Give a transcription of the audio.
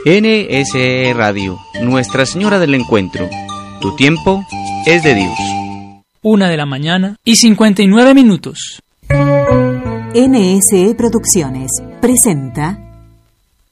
NSE Radio, Nuestra Señora del Encuentro. Tu tiempo es de Dios. 1:59 a.m. NSE Producciones presenta